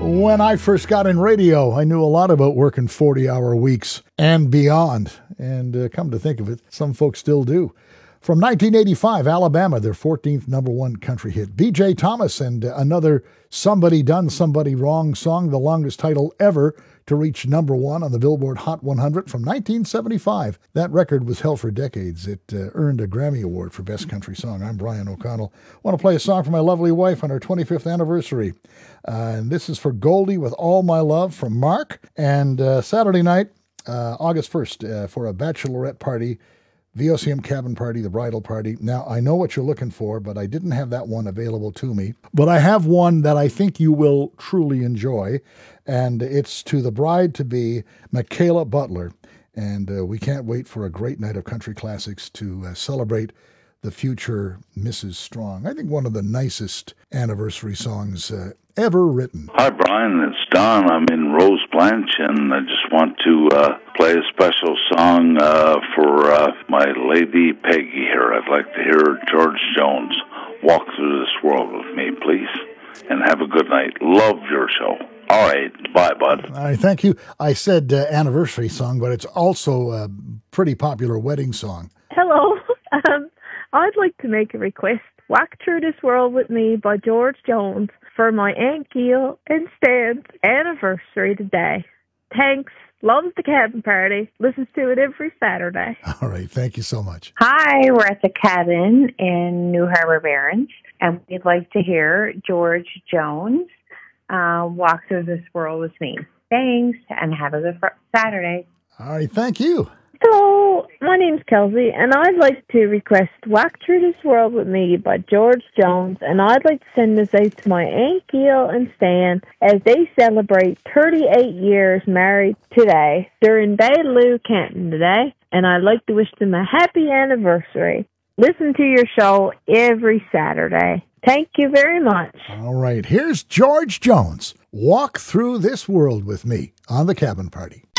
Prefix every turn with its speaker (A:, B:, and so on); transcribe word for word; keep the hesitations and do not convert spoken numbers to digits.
A: When I first got in radio, I knew a lot about working forty-hour weeks and beyond. And uh, come to think of it, some folks still do. From nineteen eighty-five, Alabama, their fourteenth number one country hit. B J Thomas and uh, another Somebody Done Somebody Wrong song, the longest title ever to reach number one on the Billboard Hot one hundred from nineteen seventy-five. That record was held for decades. It uh, earned a Grammy Award for Best Country Song. I'm Brian O'Connell. I want to play a song for my lovely wife on her twenty-fifth anniversary. Uh, and this is for Goldie with All My Love from Mark. And uh, Saturday night, uh, August first, uh, for a bachelorette party, V O C M cabin party, the bridal party. Now, I know what you're looking for, but I didn't have that one available to me. But I have one that I think you will truly enjoy, and it's to the bride-to-be, Michaela Butler. And uh, we can't wait for a great night of country classics to uh, celebrate the future Missus Strong. I think one of the nicest anniversary songs uh, ever written.
B: Hi, Brian. It's Don. I'm in Rose Blanche, and I just want to uh, play a special song uh, for uh, my lady Peggy here. I'd like to hear George Jones, Walk Through This World with Me, please. And have a good night. Love your show. All right. Bye, bud.
A: All right. Thank you. I said uh, anniversary song, but it's also a pretty popular wedding song.
C: Hello. Um, I'd like to make a request. Walk Through This World with Me by George Jones for my Aunt Gail and Stan's anniversary today. Thanks. Loves the cabin party. Listens to it every Saturday.
A: All right. Thank you so much.
D: Hi, we're at the cabin in New Harbor Barrens, and we'd like to hear George Jones uh, Walk Through This World with Me. Thanks, and have a good fr- Saturday.
A: All right. Thank you.
C: Hello, my name's Kelsey, and I'd like to request Walk Through This World with Me by George Jones, and I'd like to send this out to my Aunt Gail and Stan as they celebrate thirty-eight years married today. They're in Bailey, Canton today, and I'd like to wish them a happy anniversary. Listen to your show every Saturday. Thank you very much.
A: All right, here's George Jones. Walk Through This World with Me on the Cabin Party.